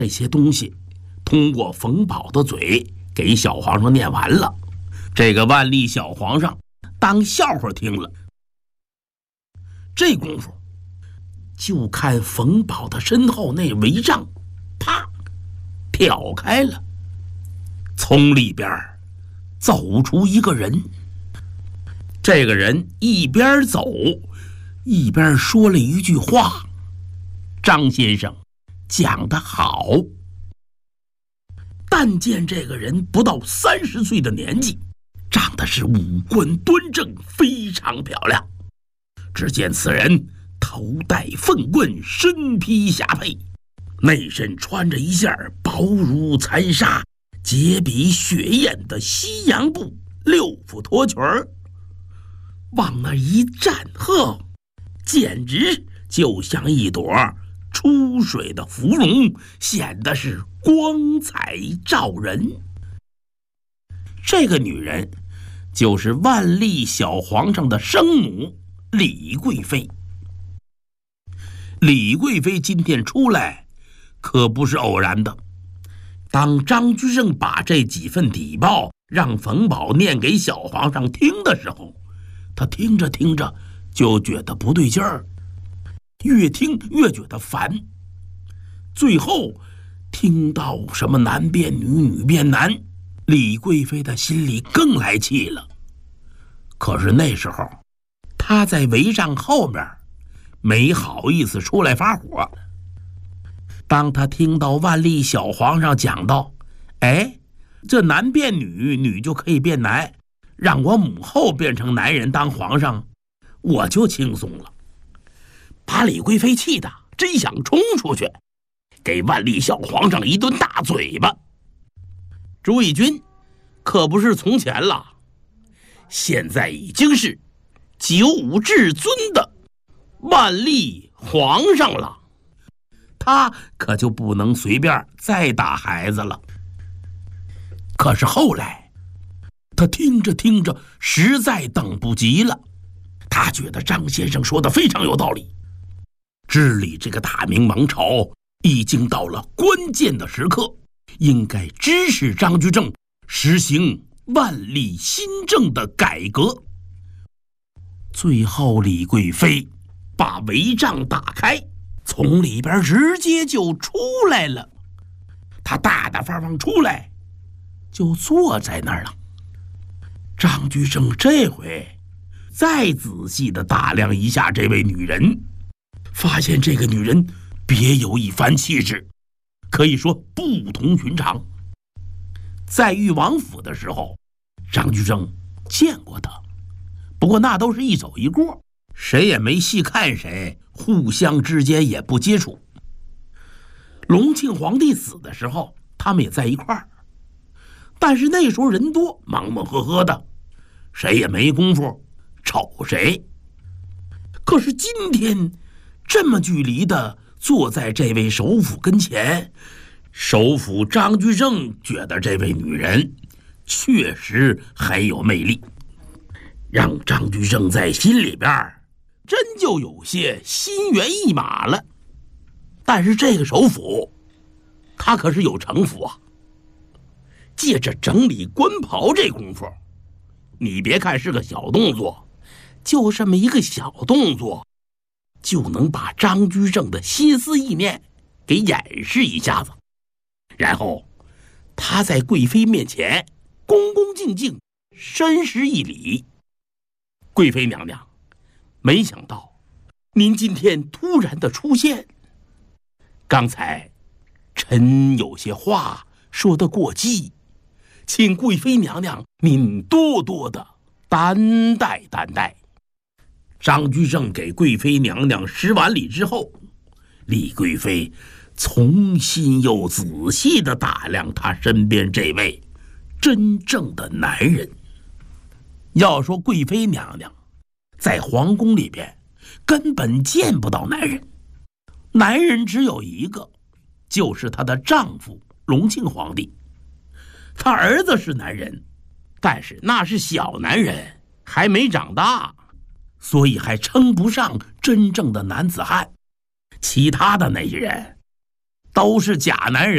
这些东西通过冯保的嘴给小皇上念完了，这个万历小皇上当笑话听了。这功夫就看冯保的身后那帷帐啪挑开了，从里边走出一个人。这个人一边走一边说了一句话：张先生讲得好。但见这个人不到30岁的年纪，长得是五官端正，非常漂亮。只见此人头戴凤冠，身披霞帔，内身穿着一件薄如残纱、洁比雪艳的西洋布6幅拖裙儿，往那一站，呵，简直就像一朵出水的芙蓉，显得是光彩照人。这个女人就是万历小皇上的生母李贵妃。李贵妃今天出来可不是偶然的。当张居正把这几份底报让冯保念给小皇上听的时候，他听着听着就觉得不对劲儿，越听越觉得烦。最后听到什么男变女，女变男，李贵妃的心里更来气了。可是那时候她在帷帐后面，没好意思出来发火。当她听到万历小皇上讲到，哎，这男变女，女就可以变男，让我母后变成男人当皇上，我就轻松了。把李贵妃气得真想冲出去给万历小皇上一顿大嘴巴。朱翊钧可不是从前了，现在已经是9至尊的万历皇上了，他可就不能随便再打孩子了。可是后来他听着听着实在等不及了，他觉得张先生说的非常有道理，治理这个大明王朝已经到了关键的时刻，应该支持张居正实行万历新政的改革。最后李贵妃把帷帐打开，从里边直接就出来了。她大大方方出来，就坐在那儿了。张居正这回再仔细地打量一下这位女人，发现这个女人别有一番气质，可以说不同寻常。在裕王府的时候，张居正见过她，不过那都是一走一过，谁也没细看谁，互相之间也不接触。隆庆皇帝死的时候，他们也在一块儿，但是那时候人多，忙忙呵呵的，谁也没工夫瞅谁。可是今天这么距离的坐在这位首辅跟前，首辅张居正觉得这位女人确实很有魅力，让张居正在心里边真就有些心猿意马了。但是这个首辅他可是有城府啊，借着整理官袍这功夫，你别看是个小动作，就这么一个小动作就能把张居正的心思意念给掩饰一下子。然后他在贵妃面前恭恭敬敬深施一礼：贵妃娘娘，没想到您今天突然的出现，刚才臣有些话说得过激，请贵妃娘娘您多多的担待担待。张居正给贵妃娘娘施完礼之后，李贵妃重新又仔细地打量他身边这位真正的男人。要说贵妃娘娘在皇宫里边根本见不到男人，男人只有一个，就是她的丈夫隆庆皇帝。她儿子是男人，但是那是小男人，还没长大，所以还称不上真正的男子汉。其他的那些人都是假男人。